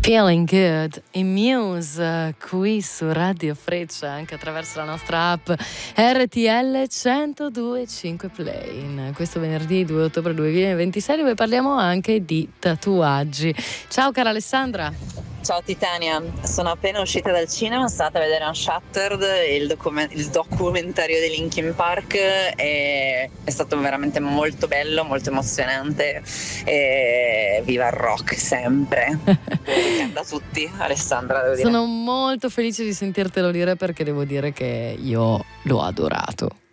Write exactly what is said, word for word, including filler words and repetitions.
Feeling Good in Muse qui su Radio Freccia, anche attraverso la nostra app R T L centodue e cinque Play. In questo venerdì due ottobre duemilaventisei, dove parliamo anche di tatuaggi. Ciao cara Alessandra. Ciao Titania, sono appena uscita dal cinema, sono stata a vedere Unshattered, il, document- il documentario di Linkin Park, e è stato veramente molto bello, molto emozionante, e viva il rock sempre. Buon a tutti, Alessandra, devo dire. Sono molto felice di sentirtelo dire, perché devo dire che io l'ho adorato.